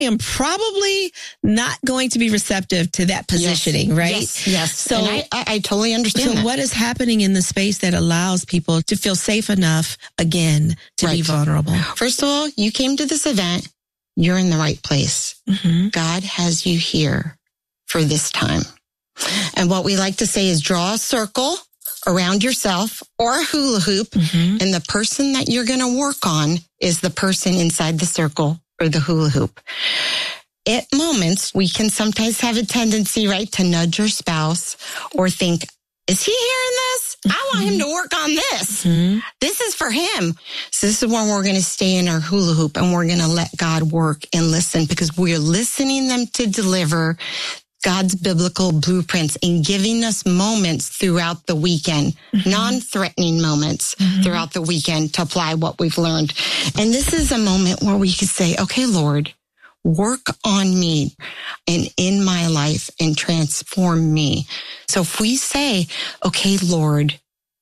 am probably not going to be receptive to that positioning, right? Yes. So and I totally understand that. What is happening in the space that allows people to feel safe enough, again, to be vulnerable? First of all, you came to this event. You're in the right place. Mm-hmm. God has you here for this time. And what we like to say is draw a circle around yourself or a hula hoop. Mm-hmm. And the person that you're going to work on is the person inside the circle or the hula hoop. At moments, we can sometimes have a tendency, right, to nudge our spouse or think, is he hearing this? I want him to work on this. Mm-hmm. This is for him. So this is when we're going to stay in our hula hoop and we're going to let God work and listen, because we're listening them to deliver God's biblical blueprints and giving us moments throughout the weekend, non-threatening moments throughout the weekend to apply what we've learned. And this is a moment where we could say, okay, Lord, work on me and in my life and transform me. So if we say, okay, Lord,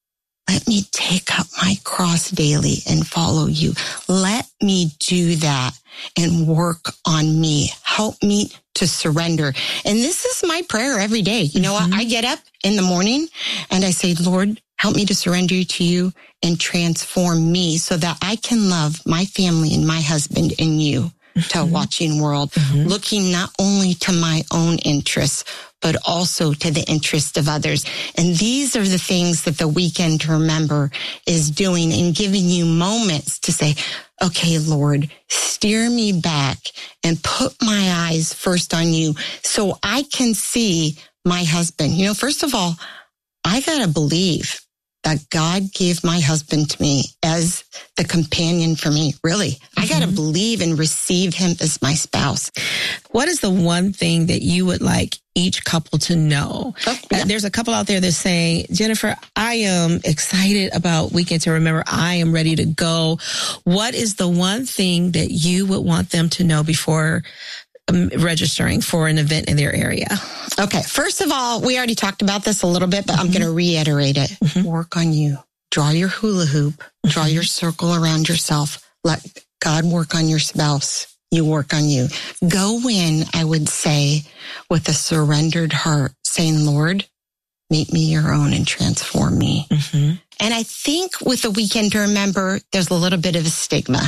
let me take up my cross daily and follow you. Let me do that and work on me. Help me to surrender. And this is my prayer every day. You know what? I get up in the morning and I say, Lord, help me to surrender to you and transform me so that I can love my family and my husband and you to a watching world, looking not only to my own interests, but also to the interest of others. And these are the things that the Weekend to Remember is doing and giving you moments to say, okay, Lord, steer me back and put my eyes first on you so I can see my husband. You know, first of all, I got to believe that God gave my husband to me as the companion for me. Really, I got to believe and receive him as my spouse. What is the one thing that you would like each couple to know? There's a couple out there that's saying, Jennifer, I am excited about Weekend to Remember. I am ready to go. What is the one thing that you would want them to know before registering for an event in their area? Okay. First of all, we already talked about this a little bit, but I'm going to reiterate it. Work on you. Draw your hula hoop. Draw your circle around yourself. Let God work on your spouse. You work on you. Go in, I would say, with a surrendered heart, saying, Lord, make me your own and transform me. And I think with the Weekend to Remember, there's a little bit of a stigma.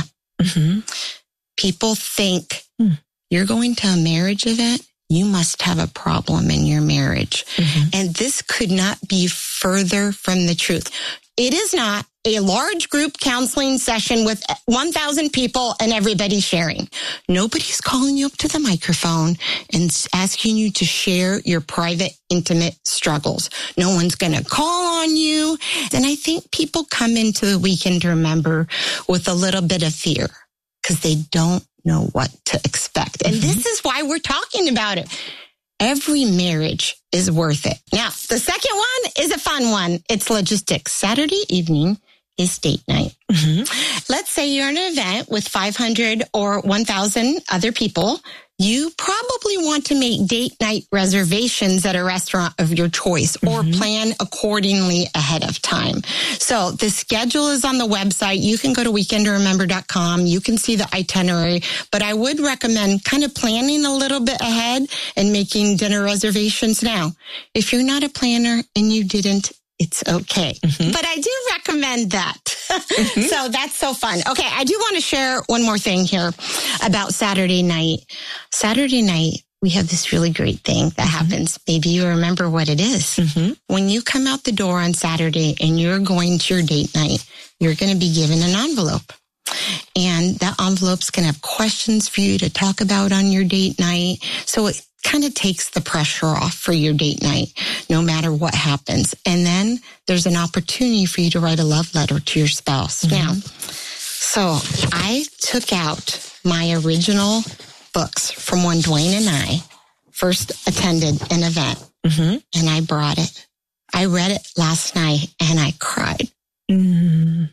People think, you're going to a marriage event, you must have a problem in your marriage. And this could not be further from the truth. It is not a large group counseling session with 1,000 people and everybody sharing. Nobody's calling you up to the microphone and asking you to share your private, intimate struggles. No one's going to call on you. And I think people come into the Weekend to Remember with a little bit of fear because they don't know what to expect. And this is why we're talking about it. Every marriage is worth it. Now, the second one is a fun one. It's logistics. Saturday evening is date night. Let's say you're in an event with 500 or 1,000 other people. You probably want to make date night reservations at a restaurant of your choice or plan accordingly ahead of time. So the schedule is on the website. You can go to weekendtoremember.com. You can see the itinerary, but I would recommend kind of planning a little bit ahead and making dinner reservations now. If you're not a planner and you didn't, it's okay. But I do recommend that. So that's so fun. Okay, I do want to share one more thing here about Saturday night. Saturday night, we have this really great thing that happens. Maybe you remember what it is. When you come out the door on Saturday and you're going to your date night, you're going to be given an envelope. And that envelope's going to have questions for you to talk about on your date night. So it kind of takes the pressure off for your date night, no matter what happens. And then there's an opportunity for you to write a love letter to your spouse. Now, so I took out my original books from when Dwayne and I first attended an event, and I brought it. I read it last night and I cried. And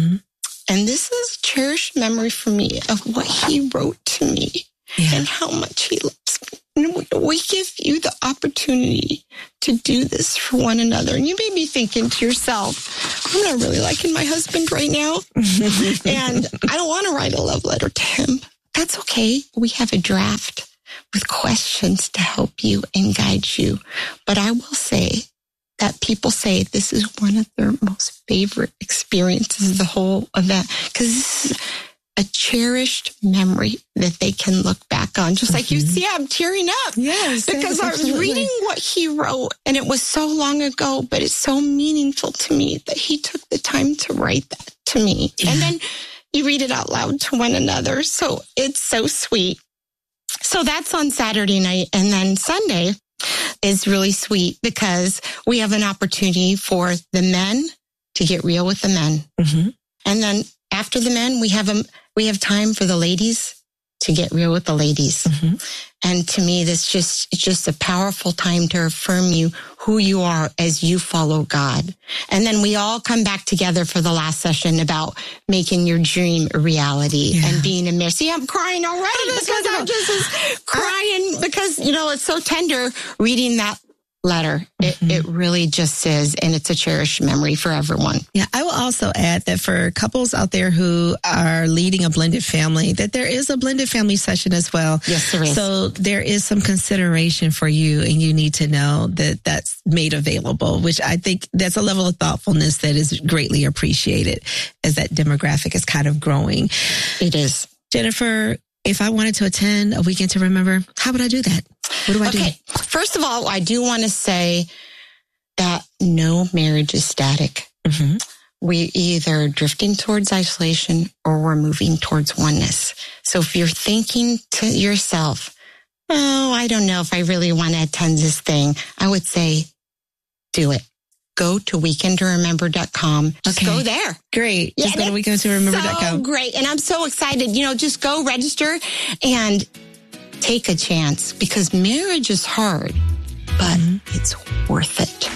this is a cherished memory for me of what he wrote to me and how much he loves me. And we give you the opportunity to do this for one another. And you may be thinking to yourself, I'm not really liking my husband right now. And I don't want to write a love letter to him. that's okay. We have a draft with questions to help you and guide you. But I will say that people say this is one of their most favorite experiences of the whole event, because this is a cherished memory that they can look back on. Just like you see, I'm tearing up. Yes. Because I was reading what he wrote, and it was so long ago, but it's so meaningful to me that he took the time to write that to me. Yeah. And then you read it out loud to one another. So it's so sweet. So that's on Saturday night. And then Sunday is really sweet because we have an opportunity for the men to get real with the men. Mm-hmm. And then after the men, we have time for the ladies to get real with the ladies. Mm-hmm. And to me, it's just a powerful time to affirm you who you are as you follow God. And then we all come back together for the last session about making your dream a reality and being a mirror. See, I'm crying already because I'm just crying because, it's so tender reading that letter. It really just is, and it's a cherished memory for everyone. Yeah, I will also add that for couples out there who are leading a blended family, that there is a blended family session as well. Yes, there is. So there is some consideration for you, and you need to know that that's made available, which I think that's a level of thoughtfulness that is greatly appreciated as that demographic is kind of growing. It is. Jennifer, if I wanted to attend a Weekend to Remember, how would I do that? What do I do? First of all, I do want to say that no marriage is static. Mm-hmm. We're either drifting towards isolation or we're moving towards oneness. So if you're thinking to yourself, oh, I don't know if I really want to attend this thing, I would say, do it. Go to weekendtoremember.com. Just go there. Great. Just go to weekendtoremember.com. So great. And I'm so excited. Just go register and take a chance, because marriage is hard, but it's worth it.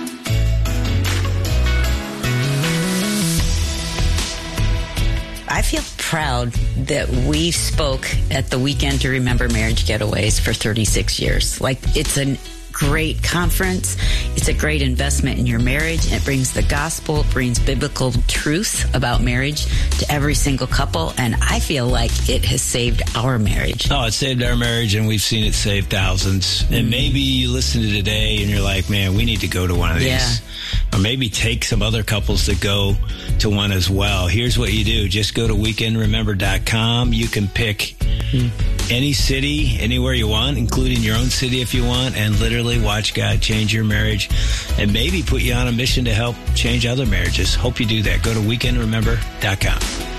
I feel proud that we spoke at the Weekend to Remember Marriage Getaways for 36 years. It's a great conference. It's a great investment in your marriage. It brings the gospel, it brings biblical truth about marriage to every single couple. And I feel like it has saved our marriage. Oh, it saved our marriage, and we've seen it save thousands. And maybe you listen to today and you're like, man, we need to go to one of these. Yeah. Or maybe take some other couples to go to one as well. Here's what you do. Just go to weekendremember.com. You can pick any city, anywhere you want, including your own city if you want, and literally watch God change your marriage and maybe put you on a mission to help change other marriages. Hope you do that. Go to weekendremember.com.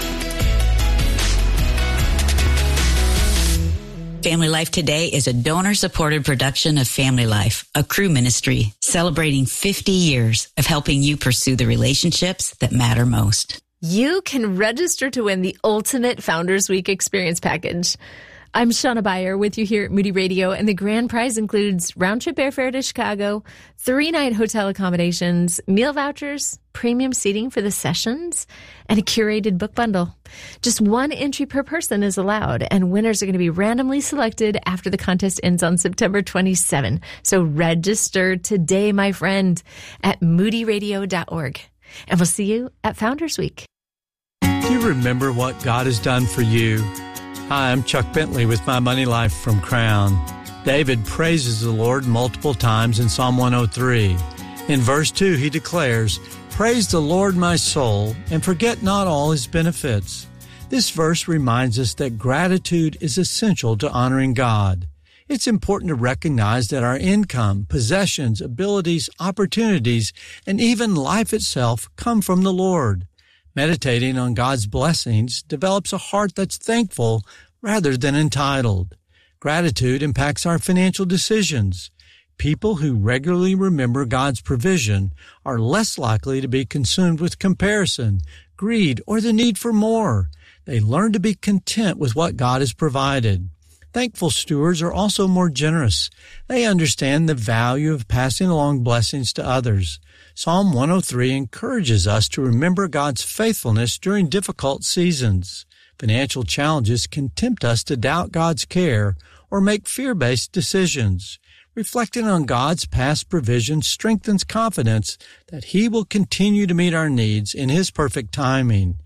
Family Life Today is a donor-supported production of Family Life, a Cru ministry celebrating 50 years of helping you pursue the relationships that matter most. You can register to win the Ultimate Founders Week Experience Package. I'm Shauna Beyer with you here at Moody Radio, and the grand prize includes round-trip airfare to Chicago, 3-night hotel accommodations, meal vouchers, premium seating for the sessions, and a curated book bundle. Just one entry per person is allowed, and winners are going to be randomly selected after the contest ends on September 27. So register today, my friend, at moodyradio.org. And we'll see you at Founders Week. Do you remember what God has done for you? Hi, I'm Chuck Bentley with My Money Life from Crown. David praises the Lord multiple times in Psalm 103. In verse 2, he declares, "Praise the Lord, my soul, and forget not all his benefits." This verse reminds us that gratitude is essential to honoring God. It's important to recognize that our income, possessions, abilities, opportunities, and even life itself come from the Lord. Meditating on God's blessings develops a heart that's thankful rather than entitled. Gratitude impacts our financial decisions. People who regularly remember God's provision are less likely to be consumed with comparison, greed, or the need for more. They learn to be content with what God has provided. Thankful stewards are also more generous. They understand the value of passing along blessings to others. Psalm 103 encourages us to remember God's faithfulness during difficult seasons. Financial challenges can tempt us to doubt God's care or make fear-based decisions. Reflecting on God's past provision strengthens confidence that He will continue to meet our needs in His perfect timing.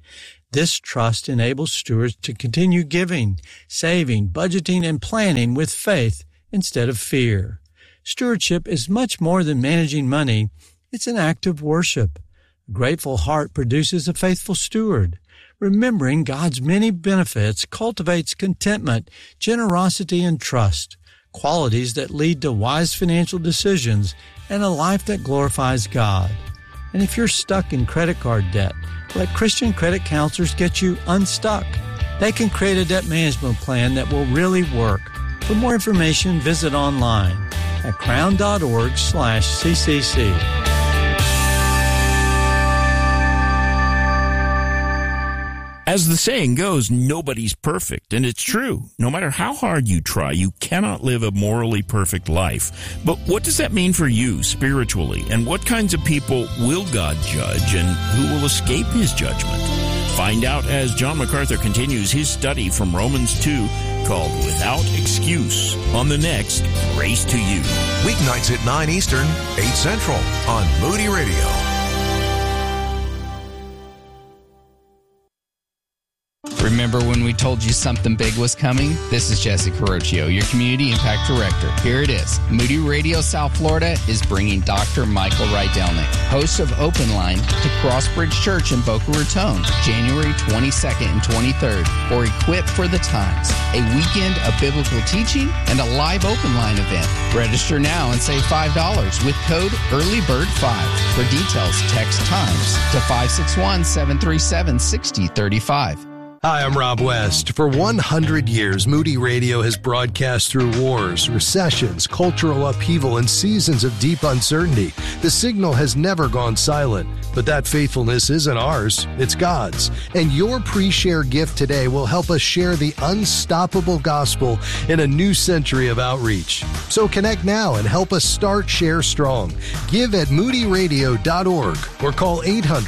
This trust enables stewards to continue giving, saving, budgeting, and planning with faith instead of fear. Stewardship is much more than managing money. It's an act of worship. A grateful heart produces a faithful steward. Remembering God's many benefits cultivates contentment, generosity, and trust, qualities that lead to wise financial decisions and a life that glorifies God. And if you're stuck in credit card debt, let Christian credit counselors get you unstuck. They can create a debt management plan that will really work. For more information, visit online at crown.org/CCC. As the saying goes, nobody's perfect, and it's true. No matter how hard you try, you cannot live a morally perfect life. But what does that mean for you spiritually? And what kinds of people will God judge, and who will escape his judgment? Find out as John MacArthur continues his study from Romans 2 called Without Excuse on the next Grace to You. Weeknights at 9 Eastern, 8 Central on Moody Radio. Remember when we told you something big was coming? This is Jesse Carocchio, your Community Impact Director. Here it is. Moody Radio South Florida is bringing Dr. Michael Rydelnik, host of Open Line, to Crossbridge Church in Boca Raton, January 22nd and 23rd, for Equip for the Times, a weekend of biblical teaching and a live Open Line event. Register now and save $5 with code EARLYBIRD5. For details, text TIMES to 561-737-6035. Hi, I'm Rob West. For 100 years, Moody Radio has broadcast through wars, recessions, cultural upheaval, and seasons of deep uncertainty. The signal has never gone silent, but that faithfulness isn't ours, it's God's. And your pre-share gift today will help us share the unstoppable gospel in a new century of outreach. So connect now and help us start Share Strong. Give at moodyradio.org or call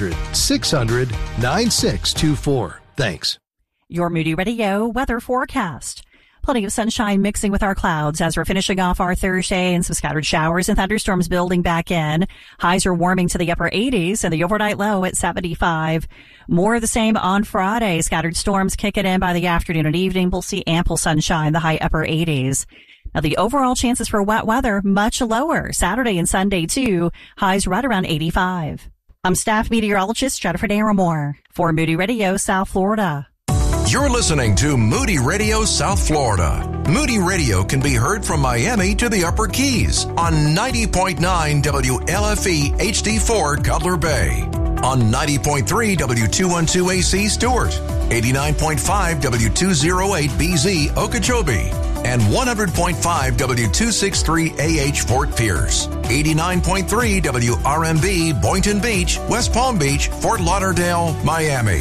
800-600-9624. Thanks. Your Moody Radio weather forecast. Plenty of sunshine mixing with our clouds as we're finishing off our Thursday, and some scattered showers and thunderstorms building back in. Highs are warming to the upper 80s and the overnight low at 75. More of the same on Friday. Scattered storms kicking in by the afternoon and evening. We'll see ample sunshine, the high upper 80s. Now, the overall chances for wet weather much lower. Saturday and Sunday, too. Highs right around 85. I'm staff meteorologist Jennifer Naramore for Moody Radio South Florida. You're listening to Moody Radio South Florida. Moody Radio can be heard from Miami to the Upper Keys on 90.9 WLFE HD4 Cutler Bay, on 90.3 W212 AC Stewart, 89.5 W208 BZ Okeechobee, and 100.5 W263 AH Fort Pierce, 89.3 WRMB Boynton Beach, West Palm Beach, Fort Lauderdale, Miami.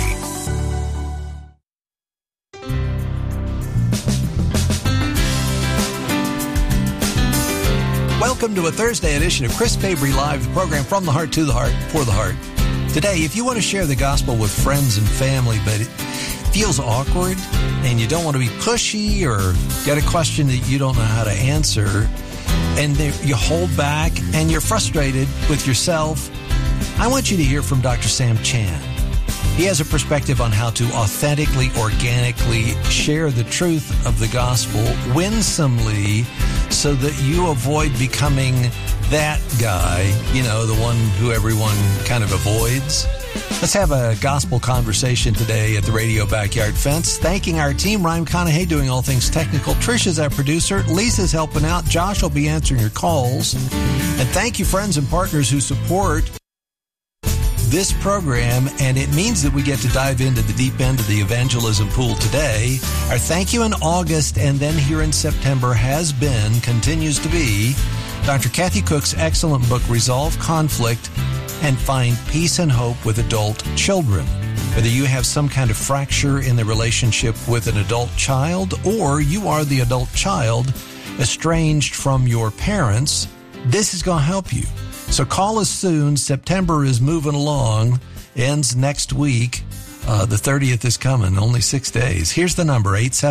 Welcome to a Thursday edition of Chris Fabry Live, the program from the heart to the heart, for the heart. Today, if you want to share the gospel with friends and family, but it feels awkward and you don't want to be pushy or get a question that you don't know how to answer, and you hold back and you're frustrated with yourself, I want you to hear from Dr. Sam Chan. He has a perspective on how to authentically, organically share the truth of the gospel winsomely so that you avoid becoming that guy, you know, the one who everyone kind of avoids. Let's have a gospel conversation today at the Radio Backyard Fence. Thanking our team, Ryan McConaughey doing all things technical. Trisha's our producer. Lisa's helping out. Josh will be answering your calls. And thank you, friends and partners who support this program, and it means that we get to dive into the deep end of the evangelism pool today. Our thank you in August and then here in September has been, continues to be, Dr. Kathy Cook's excellent book, Resolve Conflict and Find Peace and Hope with Adult Children. Whether you have some kind of fracture in the relationship with an adult child or you are the adult child estranged from your parents, this is going to help you. So call us soon. September is moving along. Ends next week. The 30th is coming. Only 6 days. Here's the number,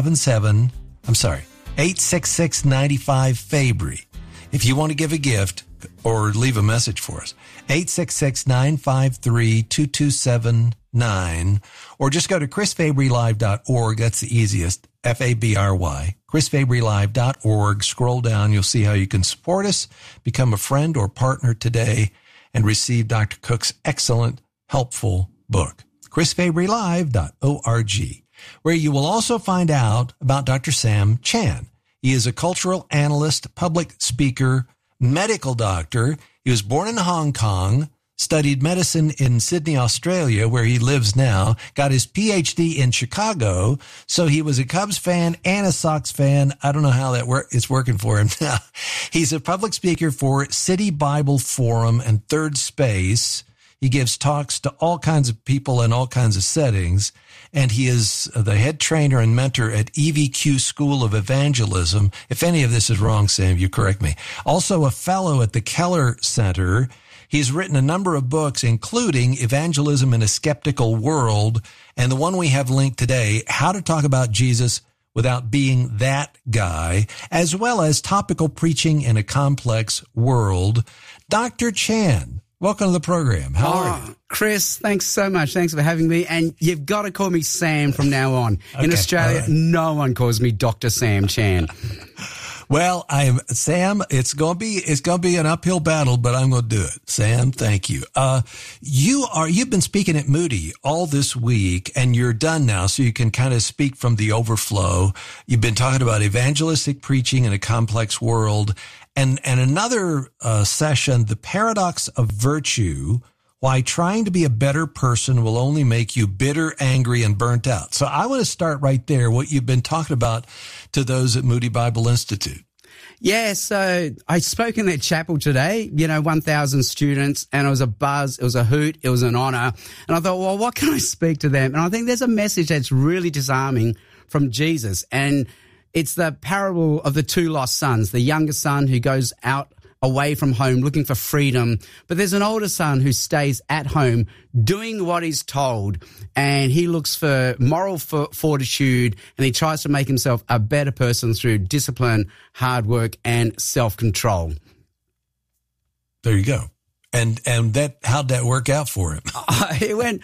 866-95-FABRY. If you want to give a gift or leave a message for us, 866-953-2279. 9, or just go to chrisfabrylive.org. That's the easiest, Fabry, chrisfabrylive.org. Scroll down. You'll see how you can support us, become a friend or partner today, and receive Dr. Cook's excellent, helpful book, chrisfabrylive.org, where you will also find out about Dr. Sam Chan. He is a cultural analyst, public speaker, medical doctor. He was born in Hong Kong, studied medicine in Sydney, Australia, where he lives now, got his PhD in Chicago. So he was a Cubs fan and a Sox fan. I don't know how that it's working for him now. He's a public speaker for City Bible Forum and Third Space. He gives talks to all kinds of people in all kinds of settings. And he is the head trainer and mentor at EVQ School of Evangelism. If any of this is wrong, Sam, you correct me. Also a fellow at the Keller Center. He's written a number of books, including Evangelism in a Skeptical World, and the one we have linked today, How to Talk About Jesus Without Being That Guy, as well as Topical Preaching in a Complex World. Dr. Chan, welcome to the program. How are you? Chris, thanks so much. Thanks for having me. And you've got to call me Sam from now on. In Australia, no one calls me Dr. Sam Chan. Well, Sam. It's gonna be an uphill battle, but I'm gonna do it. Sam, thank you. You've been speaking at Moody all this week, and you're done now, so you can kind of speak from the overflow. You've been talking about evangelistic preaching in a complex world, and another session, the paradox of virtue. Why trying to be a better person will only make you bitter, angry, and burnt out. So I want to start right there, what you've been talking about to those at Moody Bible Institute. Yeah, so I spoke in that chapel today, 1,000 students, and it was a buzz, it was a hoot, it was an honor. And I thought, well, what can I speak to them? And I think there's a message that's really disarming from Jesus. And it's the parable of the two lost sons, the younger son who goes out away from home looking for freedom, but there's an older son who stays at home doing what he's told, and he looks for moral fortitude, and he tries to make himself a better person through discipline, hard work, and self-control. There you go. And how'd that work out for him? It went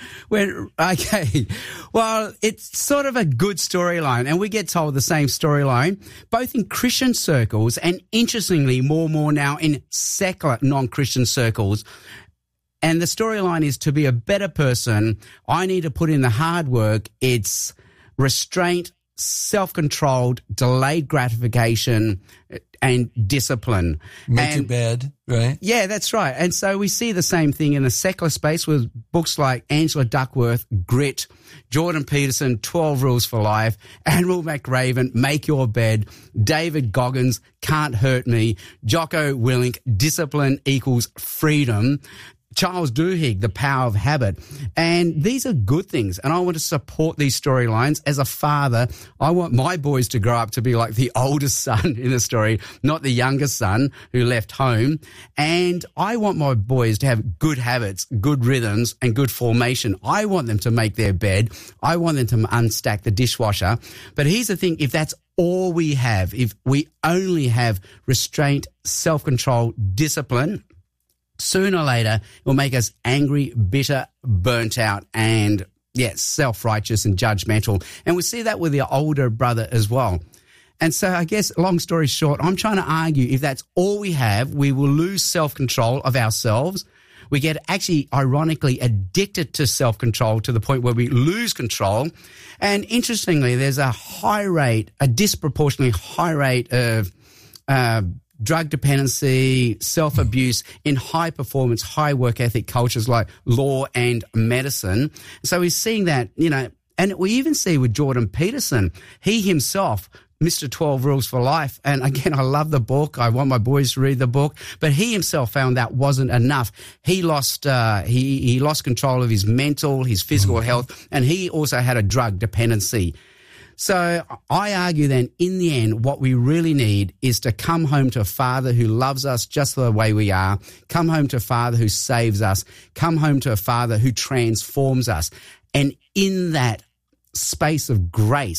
okay. Well, it's sort of a good storyline, and we get told the same storyline, both in Christian circles and, interestingly, more and more now in secular non-Christian circles. And the storyline is, to be a better person, I need to put in the hard work. It's restraint, self-controlled, delayed gratification, and discipline. Make your bed, right? Yeah, that's right. And so we see the same thing in the secular space with books like Angela Duckworth, Grit, Jordan Peterson, 12 Rules for Life, Admiral McRaven, Make Your Bed, David Goggins, Can't Hurt Me, Jocko Willink, Discipline Equals Freedom, Charles Duhigg, The Power of Habit. And these are good things. And I want to support these storylines. As a father, I want my boys to grow up to be like the oldest son in the story, not the youngest son who left home. And I want my boys to have good habits, good rhythms, and good formation. I want them to make their bed. I want them to unstack the dishwasher. But here's the thing, if that's all we have, if we only have restraint, self-control, discipline, sooner or later, it will make us angry, bitter, burnt out, and, self-righteous and judgmental. And we see that with the older brother as well. And so I guess, long story short, I'm trying to argue if that's all we have, we will lose self-control of ourselves. We get actually, ironically, addicted to self-control to the point where we lose control. And interestingly, there's a disproportionately high rate of drug dependency, self-abuse in high-performance, high-work ethic cultures like law and medicine. So we're seeing that, and we even see with Jordan Peterson, he himself, Mr. 12 Rules for Life, and again, I love the book. I want my boys to read the book, but he himself found that wasn't enough. He lost he lost control of his mental, his physical health, and he also had a drug dependency. So I argue then, in the end, what we really need is to come home to a Father who loves us just the way we are, come home to a Father who saves us, come home to a Father who transforms us. And in that space of grace,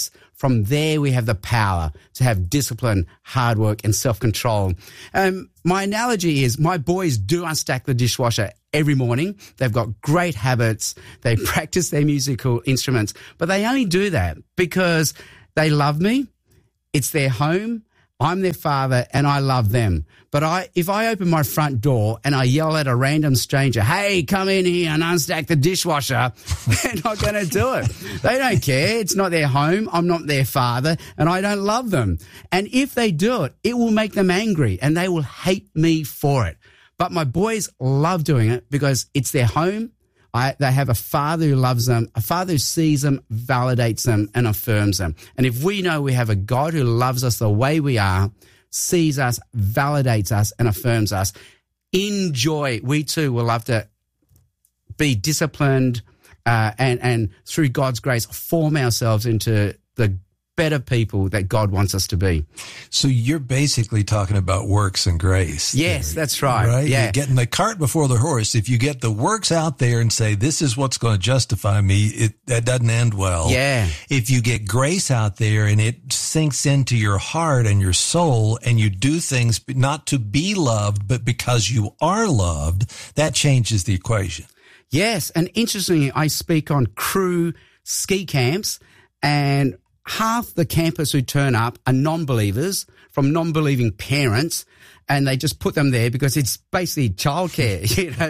from there we have the power to have discipline, hard work, and self-control. My analogy is my boys do unstack the dishwasher every morning. They've got great habits. They practice their musical instruments, but they only do that because they love me. It's their home. I'm their father and I love them. But if I open my front door and I yell at a random stranger, hey, come in here and unstack the dishwasher, they're not going to do it. They don't care. It's not their home. I'm not their father and I don't love them. And if they do it, it will make them angry and they will hate me for it. But my boys love doing it because it's their home. They have a father who loves them, a father who sees them, validates them, and affirms them. And if we know we have a God who loves us the way we are, sees us, validates us, and affirms us, in joy, we too will love to be disciplined and through God's grace, form ourselves into the better people that God wants us to be. So you're basically talking about works and grace. Yes, that's right. Right? Yeah. You're getting the cart before the horse. If you get the works out there and say, this is what's going to justify me, that doesn't end well. Yeah. If you get grace out there and it sinks into your heart and your soul and you do things not to be loved, but because you are loved, that changes the equation. Yes. And interestingly, I speak on crew ski camps and half the campers who turn up are non-believers from non-believing parents, and they just put them there because it's basically childcare.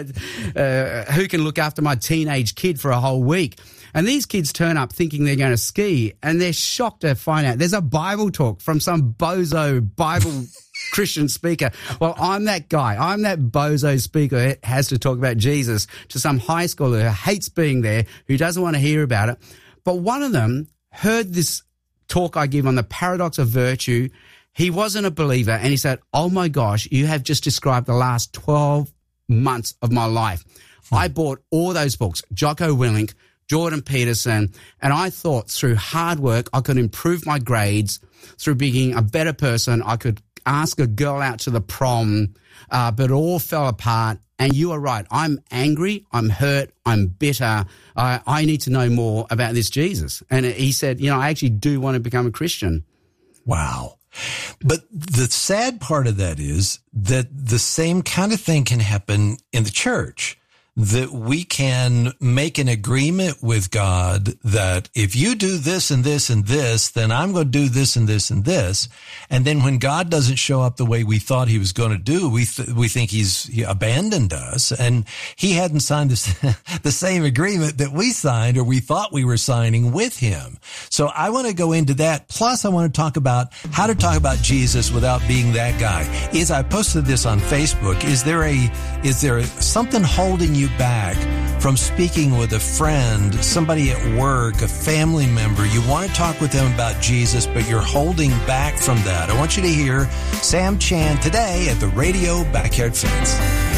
Who can look after my teenage kid for a whole week? And these kids turn up thinking they're going to ski, and they're shocked to find out there's a Bible talk from some bozo Bible Christian speaker. Well, I'm that guy. I'm that bozo speaker who has to talk about Jesus to some high schooler who hates being there, who doesn't want to hear about it. But one of them heard this talk I give on the paradox of virtue. He wasn't a believer, and he said, oh my gosh, you have just described the last 12 months of my life. I bought all those books, Jocko Willink, Jordan Peterson, and I thought through hard work I could improve my grades. Through being a better person, I could ask a girl out to the prom, but it all fell apart. And you are right. I'm angry. I'm hurt. I'm bitter. I need to know more about this Jesus. And he said, I actually do want to become a Christian. Wow. But the sad part of that is that the same kind of thing can happen in the church. That we can make an agreement with God that if you do this and this and this, then I'm going to do this and this and this. And then when God doesn't show up the way we thought he was going to do, we think he abandoned us, and he hadn't signed the same agreement that we signed or we thought we were signing with him. So I want to go into that. Plus I want to talk about how to talk about Jesus without being that guy. I posted this on Facebook. Is there something holding you back from speaking with a friend, somebody at work, a family member? You want to talk with them about Jesus, but you're holding back from that. I want you to hear Sam Chan today at the Radio Backyard Fence.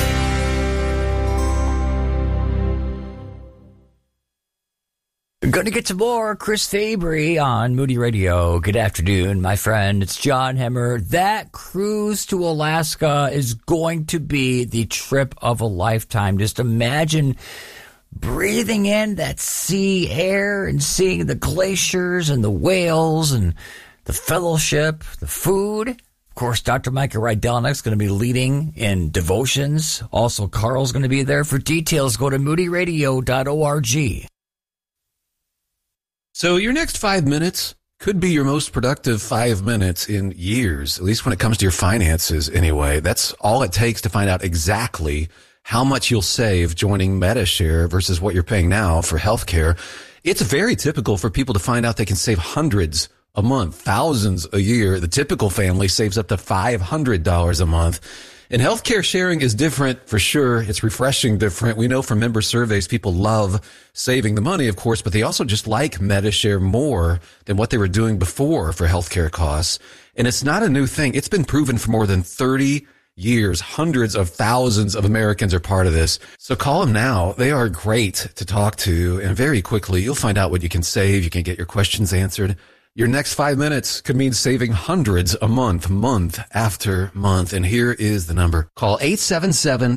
Going to get some more Chris Fabry on Moody Radio. Good afternoon, my friend. It's John Hemmer. That cruise to Alaska is going to be the trip of a lifetime. Just imagine breathing in that sea air and seeing the glaciers and the whales and the fellowship, the food. Of course, Dr. Michael Rydelnik is going to be leading in devotions. Also, Carl's going to be there. For details, go to moodyradio.org. So your next 5 minutes could be your most productive 5 minutes in years, at least when it comes to your finances anyway. That's all it takes to find out exactly how much you'll save joining Medi-Share versus what you're paying now for healthcare. It's very typical for people to find out they can save hundreds a month, thousands a year. The typical family saves up to $500 a month. And healthcare sharing is different for sure. It's refreshing different. We know from member surveys, people love saving the money, of course, but they also just like Medi-Share more than what they were doing before for healthcare costs. And it's not a new thing. It's been proven for more than 30 years. Hundreds of thousands of Americans are part of this. So call them now. They are great to talk to. And very quickly, you'll find out what you can save. You can get your questions answered. Your next 5 minutes could mean saving hundreds a month, month after month. And here is the number. Call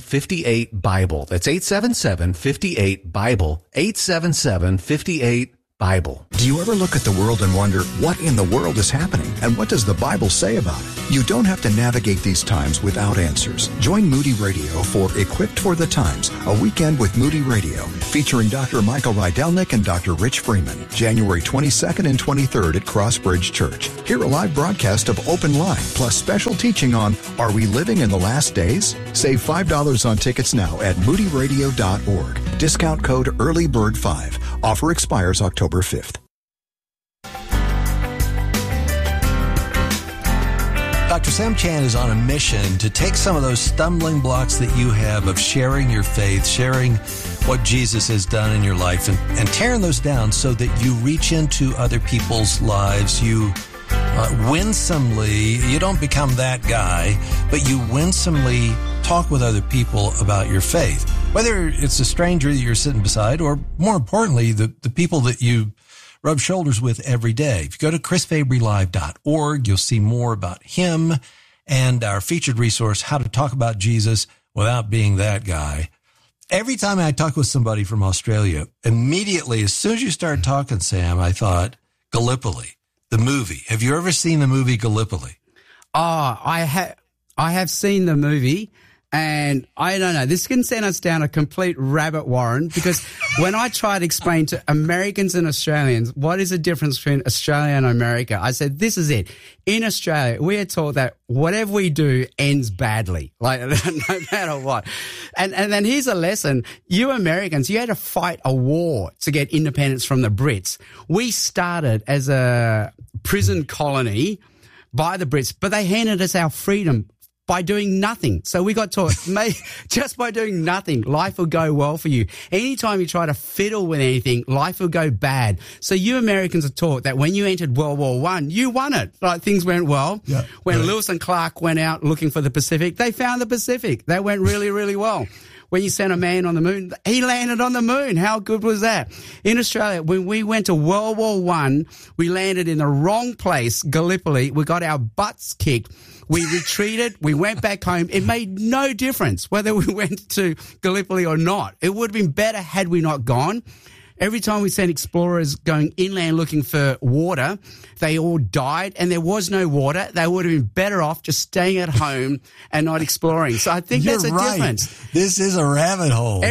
877-58-BIBLE. That's 877-58-BIBLE. 877-58-BIBLE. Bible. Do you ever look at the world and wonder, what in the world is happening? And what does the Bible say about it? You don't have to navigate these times without answers. Join Moody Radio for Equipped for the Times, a weekend with Moody Radio, featuring Dr. Michael Rydelnik and Dr. Rich Freeman, January 22nd and 23rd at Crossbridge Church. Hear a live broadcast of Open Line, plus special teaching on Are We Living in the Last Days? Save $5 on tickets now at moodyradio.org. Discount code EARLYBIRD5. Offer expires October 5th. Dr. Sam Chan is on a mission to take some of those stumbling blocks that you have of sharing your faith, sharing what Jesus has done in your life, and tearing those down so that you reach into other people's lives. You winsomely, you don't become that guy, but you winsomely talk with other people about your faith. Whether it's a stranger that you're sitting beside, or more importantly, the people that you rub shoulders with every day. If you go to chrisfabrylive.org, you'll see more about him and our featured resource, How to Talk About Jesus Without Being That Guy. Every time I talk with somebody from Australia, immediately, as soon as you started talking, Sam, I thought, Gallipoli, the movie. Have you ever seen the movie Gallipoli? Oh, I have seen the movie. And I don't know, this can send us down a complete rabbit warren, because when I try to explain to Americans and Australians what is the difference between Australia and America, I said, this is it. In Australia, we are taught that whatever we do ends badly, like no matter what. And then here's a lesson. You Americans, you had to fight a war to get independence from the Brits. We started as a prison colony by the Brits, but they handed us our freedom by doing nothing. So we got taught, just by doing nothing, life will go well for you. Anytime you try to fiddle with anything, life will go bad. So you Americans are taught that when you entered World War I, you won it. Like, things went well. Yeah, when Lewis and Clark went out looking for the Pacific, they found the Pacific. That went really, really well. When you sent a man on the moon, he landed on the moon. How good was that? In Australia, when we went to World War I, we landed in the wrong place, Gallipoli. We got our butts kicked. We retreated. We went back home. It made no difference whether we went to Gallipoli or not. It would have been better had we not gone. Every time we sent explorers going inland looking for water, they all died, and there was no water. They would have been better off just staying at home and not exploring. So I think there's a difference. This is a rabbit hole.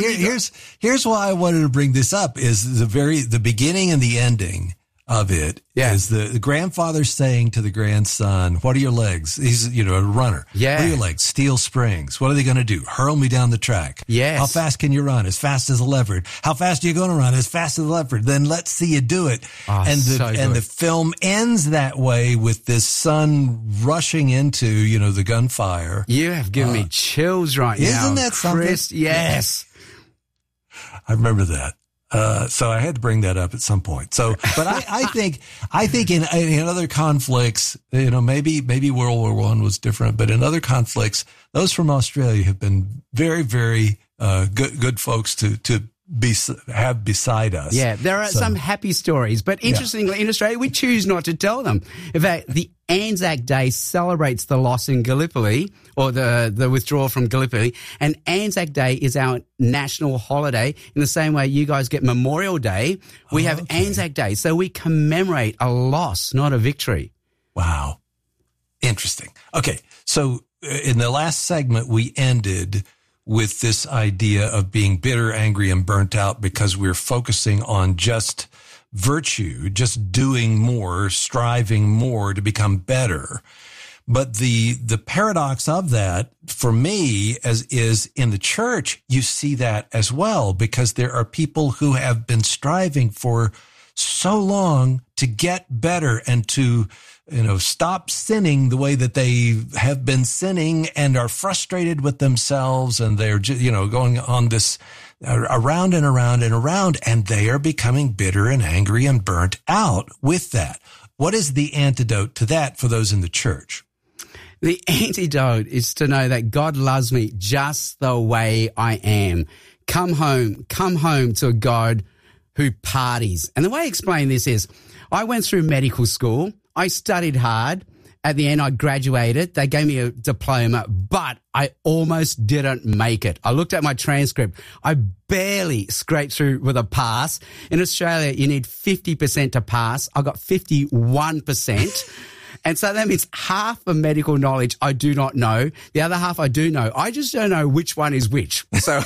Here's why I wanted to bring this up is the beginning and the ending of it is the grandfather saying to the grandson, what are your legs? He's, a runner. Yeah. What are your legs? Steel springs. What are they going to do? Hurl me down the track. Yes. How fast can you run? As fast as a leopard. How fast are you going to run? As fast as a leopard. Then let's see you do it. Oh, and the film ends that way with this son rushing into, the gunfire. You have given me chills right now. Isn't that Chris? Something? Yes. I remember that. So I had to bring that up at some point. So, but I think in other conflicts, maybe World War I was different, but in other conflicts, those from Australia have been very, very, good folks to have beside us. Yeah, there are some happy stories, but interestingly, in Australia, we choose not to tell them. In fact, the Anzac Day celebrates the loss in Gallipoli, or the withdrawal from Gallipoli, and Anzac Day is our national holiday. In the same way you guys get Memorial Day, we have Anzac Day, so we commemorate a loss, not a victory. Wow. Interesting. Okay, so in the last segment, we ended with this idea of being bitter, angry, and burnt out because we're focusing on just virtue, just doing more, striving more to become better. But the paradox of that, for me, as is in the church, you see that as well, because there are people who have been striving for so long to get better and to stop sinning the way that they have been sinning, and are frustrated with themselves, and they're going on this around and around and around, and they are becoming bitter and angry and burnt out with that. What is the antidote to that for those in the church? The antidote is to know that God loves me just the way I am. Come home to a God who parties. And the way I explain this is, I went through medical school. I studied hard, At the end, I graduated. They gave me a diploma, but I almost didn't make it. I looked at my transcript. I barely scraped through with a pass. In Australia, you need 50% to pass. I got 51%. And so that means half of medical knowledge I do not know. The other half I do know. I just don't know which one is which. So,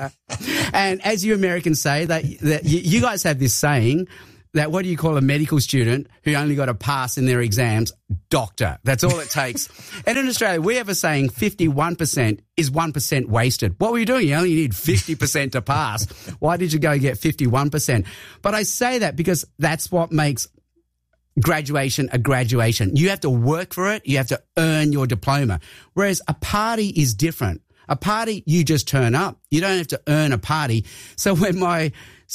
and as you Americans say, that you guys have this saying that what do you call a medical student who only got a pass in their exams? Doctor. That's all it takes. And in Australia, we have a saying 51% is 1% wasted. What were you doing? You only need 50% to pass. Why did you go get 51%? But I say that because that's what makes graduation a graduation. You have to work for it. You have to earn your diploma. Whereas a party is different. A party, you just turn up. You don't have to earn a party. So when my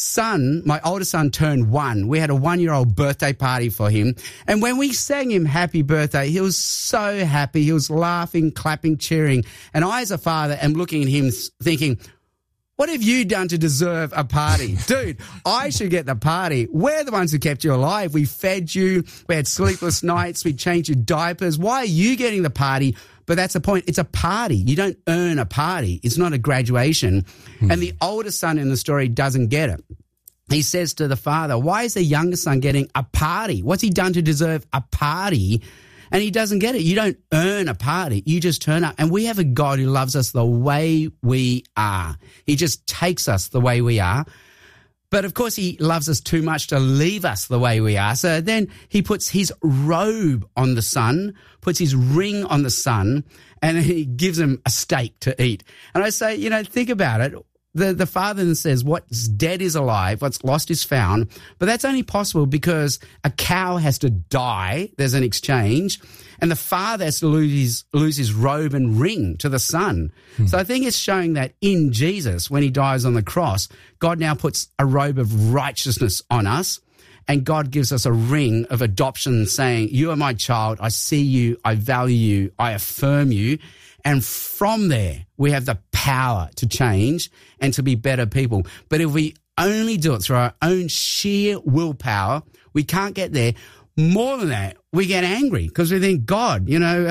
older son turned 1, we had a 1-year-old birthday party for him. And when we sang him happy birthday, he was so happy. He was laughing, clapping, cheering. And I, as a father, am looking at him thinking, what have you done to deserve a party? Dude, I should get the party. We're the ones who kept you alive. We fed you. We had sleepless nights. We changed your diapers. Why are you getting the party? But that's the point. It's a party. You don't earn a party. It's not a graduation. And the older son in the story doesn't get it. He says to the father, why is the younger son getting a party? What's he done to deserve a party? And he doesn't get it. You don't earn a party. You just turn up. And we have a God who loves us the way we are. He just takes us the way we are. But of course, he loves us too much to leave us the way we are. So then he puts his robe on the son, puts his ring on the son, and he gives him a steak to eat. And I say, think about it. The father then says, what's dead is alive, what's lost is found. But that's only possible because a cow has to die. There's an exchange. And the father has to lose his robe and ring to the son. So I think it's showing that in Jesus, when he dies on the cross, God now puts a robe of righteousness on us. And God gives us a ring of adoption saying, you are my child. I see you. I value you. I affirm you. And from there, we have the power to change and to be better people. But if we only do it through our own sheer willpower, we can't get there. More than that, we get angry because we think, God,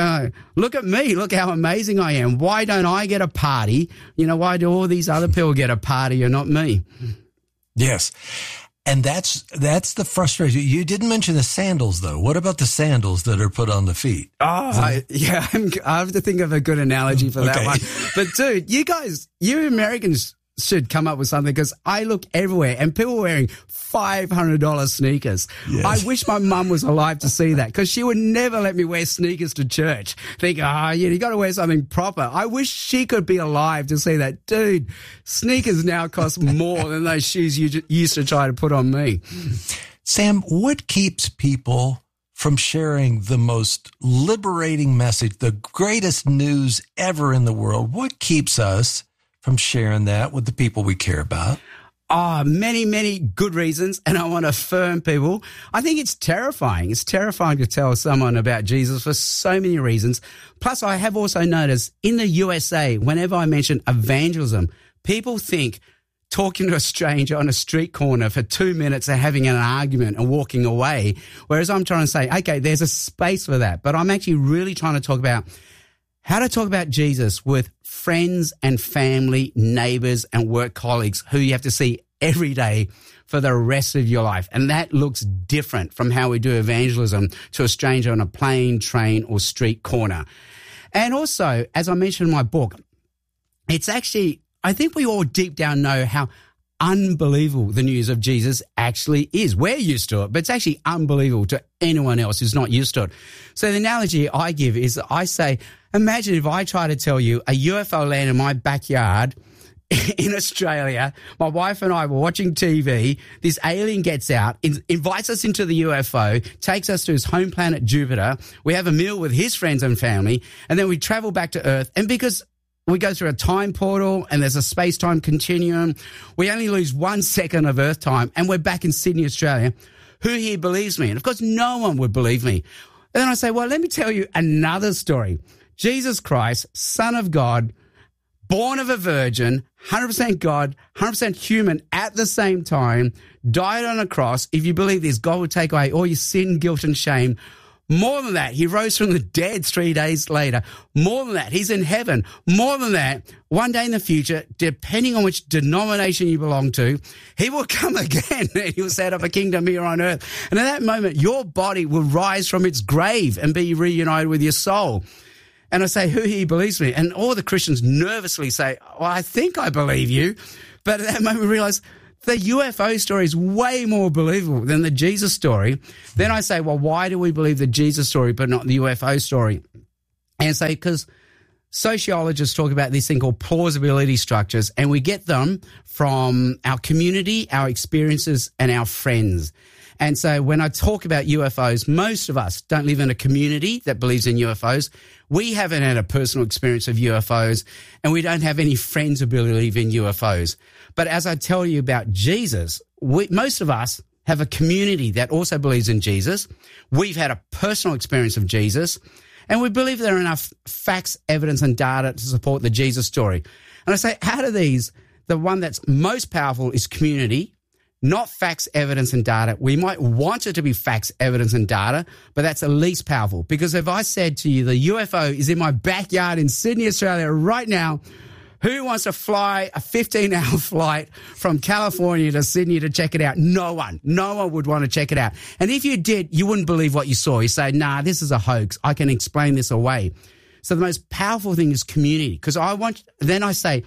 look at me. Look how amazing I am. Why don't I get a party? Why do all these other people get a party and not me? Yes. And that's the frustration. You didn't mention the sandals, though. What about the sandals that are put on the feet? I have to think of a good analogy for that one. But, dude, you Americans should come up with something because I look everywhere and people are wearing $500 sneakers. Yes. I wish my mum was alive to see that because she would never let me wear sneakers to church. Think, you got to wear something proper. I wish she could be alive to see that. Dude, sneakers now cost more than those shoes you used to try to put on me. Sam, what keeps people from sharing the most liberating message, the greatest news ever in the world? What keeps us from sharing that with the people we care about? Many, many good reasons. And I want to affirm people. I think it's terrifying. It's terrifying to tell someone about Jesus for so many reasons. Plus, I have also noticed in the USA, whenever I mention evangelism, people think talking to a stranger on a street corner for 2 minutes and having an argument and walking away. Whereas I'm trying to say, okay, there's a space for that. But I'm actually really trying to talk about how to talk about Jesus with friends and family, neighbors and work colleagues who you have to see every day for the rest of your life. And that looks different from how we do evangelism to a stranger on a plane, train or street corner. And also, as I mentioned in my book, it's actually, I think we all deep down know how unbelievable the news of Jesus actually is. We're used to it, but it's actually unbelievable to anyone else who's not used to it. So the analogy I give is I say, imagine if I try to tell you a UFO landed in my backyard in Australia, my wife and I were watching TV, this alien gets out, invites us into the UFO, takes us to his home planet Jupiter, we have a meal with his friends and family, and then we travel back to Earth, and because we go through a time portal and there's a space-time continuum, we only lose 1 second of Earth time, and we're back in Sydney, Australia. Who here believes me? And of course, no one would believe me. And then I say, well, let me tell you another story. Jesus Christ, Son of God, born of a virgin, 100% God, 100% human at the same time, died on a cross. If you believe this, God will take away all your sin, guilt, and shame. More than that, he rose from the dead 3 days later. More than that, he's in heaven. More than that, one day in the future, depending on which denomination you belong to, he will come again and he will set up a kingdom here on earth. And at that moment, your body will rise from its grave and be reunited with your soul. And I say, who here believes me? And all the Christians nervously say, well, I think I believe you. But at that moment, we realize the UFO story is way more believable than the Jesus story. Then I say, well, why do we believe the Jesus story but not the UFO story? And say, because sociologists talk about this thing called plausibility structures, and we get them from our community, our experiences, and our friends. And so when I talk about UFOs, most of us don't live in a community that believes in UFOs. We haven't had a personal experience of UFOs, and we don't have any friends who believe in UFOs. But as I tell you about Jesus, most of us have a community that also believes in Jesus. We've had a personal experience of Jesus, and we believe there are enough facts, evidence, and data to support the Jesus story. And I say, out of these, the one that's most powerful is community, not facts, evidence, and data. We might want it to be facts, evidence, and data, but that's the least powerful. Because if I said to you, the UFO is in my backyard in Sydney, Australia right now, who wants to fly a 15-hour flight from California to Sydney to check it out? No one. No one would want to check it out. And if you did, you wouldn't believe what you saw. You say, nah, this is a hoax. I can explain this away. So the most powerful thing is community. Because then I say,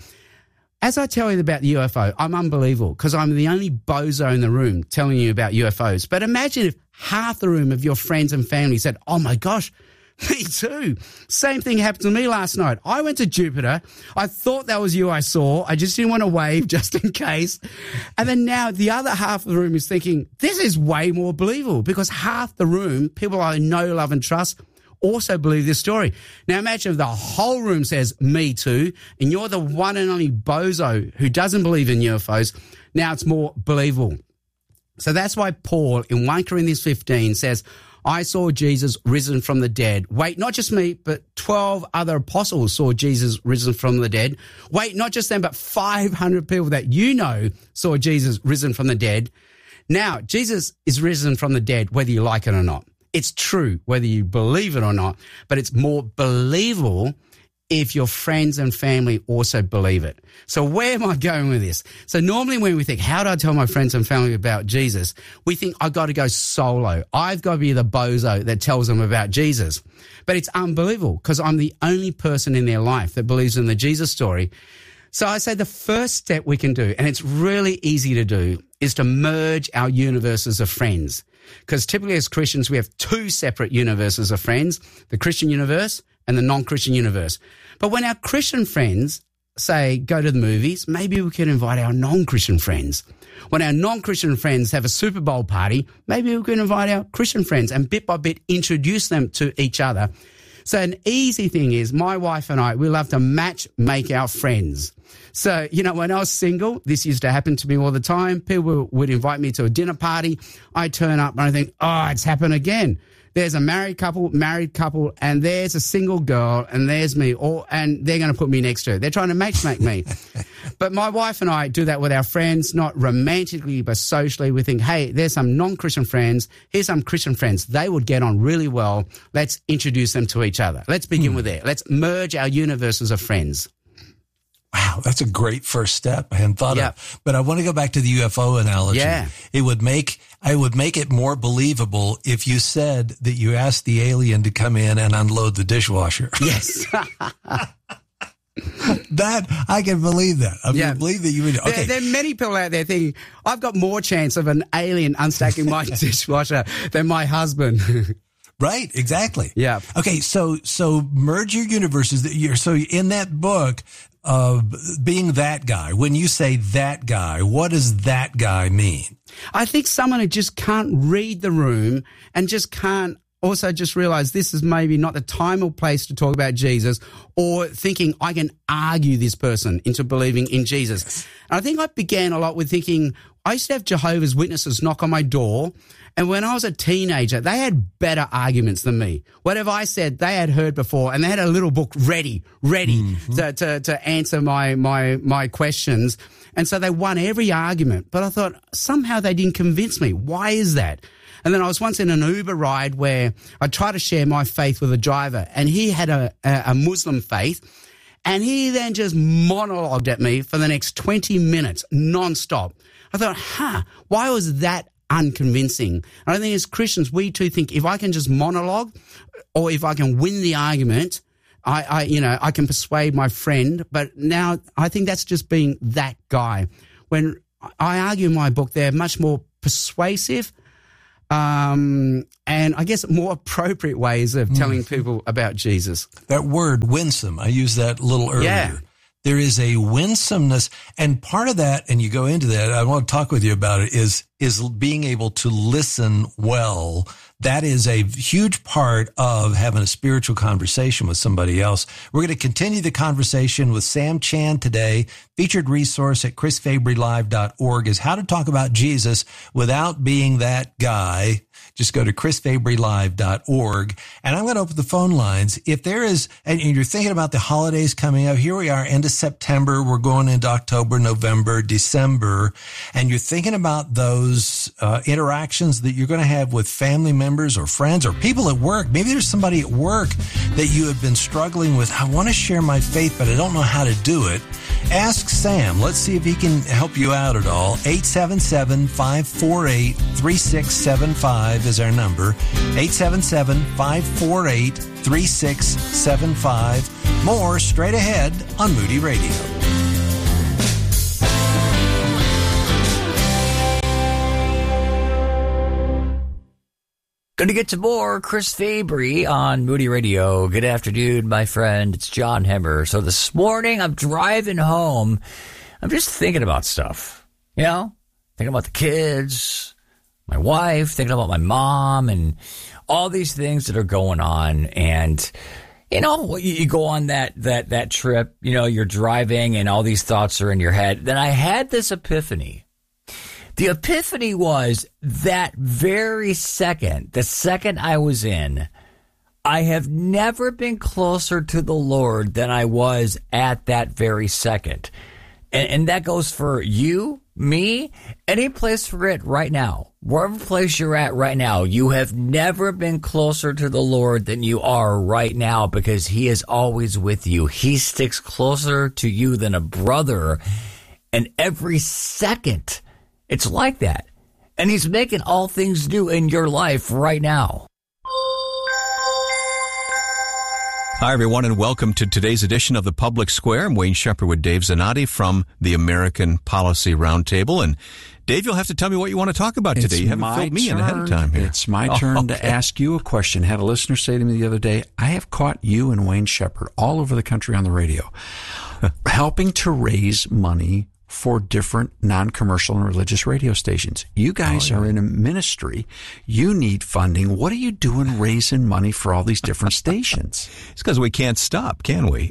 as I tell you about the UFO, I'm unbelievable because I'm the only bozo in the room telling you about UFOs. But imagine if half the room of your friends and family said, oh my gosh, me too. Same thing happened to me last night. I went to Jupiter. I thought that was you I saw. I just didn't want to wave just in case. And then now the other half of the room is thinking, this is way more believable because half the room, people I know, love and trust, also believe this story. Now imagine if the whole room says, me too, and you're the one and only bozo who doesn't believe in UFOs. Now it's more believable. So that's why Paul in 1 Corinthians 15 says, I saw Jesus risen from the dead. Wait, not just me, but 12 other apostles saw Jesus risen from the dead. Wait, not just them, but 500 people that you know saw Jesus risen from the dead. Now, Jesus is risen from the dead, whether you like it or not. It's true, whether you believe it or not, but it's more believable if your friends and family also believe it. So where am I going with this? So normally when we think, how do I tell my friends and family about Jesus? We think, I've got to go solo. I've got to be the bozo that tells them about Jesus. But it's unbelievable because I'm the only person in their life that believes in the Jesus story. So I say the first step we can do, and it's really easy to do, is to merge our universes of friends. Because typically as Christians, we have two separate universes of friends, the Christian universe and the non-Christian universe. But when our Christian friends say, go to the movies, maybe we can invite our non-Christian friends. When our non-Christian friends have a Super Bowl party, maybe we can invite our Christian friends and bit by bit introduce them to each other. So an easy thing is my wife and I, we love to make our friends. So, when I was single, this used to happen to me all the time. People would invite me to a dinner party. I turn up and I think, oh, it's happened again. There's a married couple, and there's a single girl, and there's me, and they're going to put me next to her. They're trying to matchmake me. But my wife and I do that with our friends, not romantically, but socially. We think, hey, there's some non-Christian friends. Here's some Christian friends. They would get on really well. Let's introduce them to each other. Let's begin with there. Let's merge our universes of friends. Wow, that's a great first step. I hadn't thought of. But I want to go back to the UFO analogy. Yeah. I would make it more believable if you said that you asked the alien to come in and unload the dishwasher. Yes. That, I can believe that. I can believe that you would. Okay. There are many people out there thinking, I've got more chance of an alien unstacking my dishwasher than my husband. Right, exactly. Yeah. Okay, so merge your universes. So in that book, being that guy, when you say that guy, what does that guy mean? I think someone who just can't read the room and just can't also just realize this is maybe not the time or place to talk about Jesus, or thinking I can argue this person into believing in Jesus. Yes. And I think I began a lot with thinking, I used to have Jehovah's Witnesses knock on my door, and when I was a teenager, they had better arguments than me. Whatever I said, they had heard before, and they had a little book ready to answer my questions. And so they won every argument. But I thought, somehow they didn't convince me. Why is that? And then I was once in an Uber ride where I tried to share my faith with a driver, and he had a Muslim faith, and he then just monologued at me for the next 20 minutes, nonstop. I thought, why was that unconvincing? And I think as Christians, we too think if I can just monologue, or if I can win the argument, I can persuade my friend. But now I think that's just being that guy. When I argue in my book, they're much more persuasive, and I guess more appropriate ways of telling people about Jesus. That word, winsome, I used that a little earlier. Yeah. There is a winsomeness, and part of that, and you go into that, I want to talk with you about it, is being able to listen well. That is a huge part of having a spiritual conversation with somebody else. We're going to continue the conversation with Sam Chan today. Featured resource at chrisfabrylive.org is how to talk about Jesus without being that guy. Just go to chrisfabrylive.org, and I'm going to open the phone lines. If there is, and you're thinking about the holidays coming up, here we are, end of September, we're going into October, November, December, and you're thinking about those interactions that you're going to have with family members or friends or people at work. Maybe there's somebody at work that you have been struggling with. I want to share my faith, but I don't know how to do it. Ask Sam. Let's see if he can help you out at all. 877-548-3675 is our number. 877-548-3675. More straight ahead on Moody Radio. Going to get to more Chris Fabry on Moody Radio. Good afternoon, my friend. It's John Hemmer. So this morning I'm driving home. I'm just thinking about stuff, thinking about the kids, my wife, thinking about my mom, and all these things that are going on. And, you go on that trip, you're driving and all these thoughts are in your head. Then I had this epiphany. The epiphany was that very second, the second I was in, I have never been closer to the Lord than I was at that very second. And that goes for you, me, any place for it right now. Wherever place you're at right now, you have never been closer to the Lord than you are right now, because He is always with you. He sticks closer to you than a brother. And every second, it's like that. And He's making all things new in your life right now. Hi, everyone, and welcome to today's edition of the Public Square. I'm Wayne Shepherd with Dave Zanotti from the American Policy Roundtable. And Dave, you'll have to tell me what you want to talk about today. You haven't filled me in ahead of time here. It's my turn to ask you a question. I had a listener say to me the other day, I have caught you and Wayne Shepherd all over the country on the radio, helping to raise money for different non-commercial and religious radio stations. You guys are in a ministry. You need funding. What are you doing raising money for all these different stations? It's because we can't stop, can we?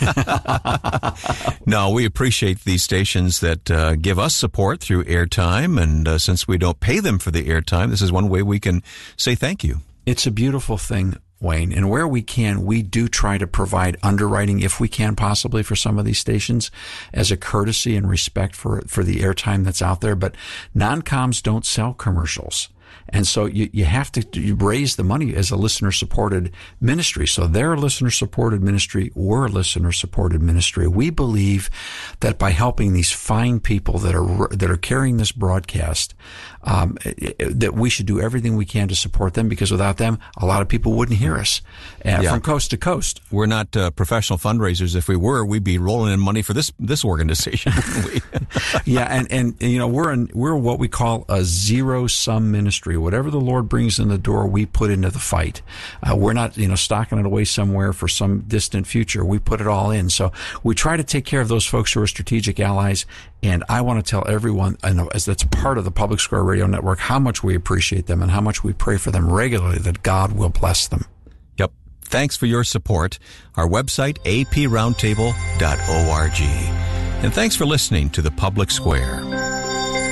No, we appreciate these stations that give us support through airtime. And since we don't pay them for the airtime, this is one way we can say thank you. It's a beautiful thing, Wayne. And where we can, we do try to provide underwriting, if we can possibly, for some of these stations as a courtesy and respect for the airtime that's out there. But non-coms don't sell commercials. And so you have to raise the money as a listener-supported ministry. So they're a listener-supported ministry. We're a listener-supported ministry. We believe that by helping these fine people that are carrying this broadcast, that we should do everything we can to support them, because without them, a lot of people wouldn't hear us from coast to coast. We're not professional fundraisers. If we were, we'd be rolling in money for this organization. Yeah, and we're what we call a zero-sum ministry. Whatever the Lord brings in the door, we put into the fight. We're not, stocking it away somewhere for some distant future. We put it all in. So we try to take care of those folks who are strategic allies. And I want to tell everyone, as that's part of the Public Square Radio Network, how much we appreciate them and how much we pray for them regularly, that God will bless them. Yep. Thanks for your support. Our website, aproundtable.org. And thanks for listening to the Public Square.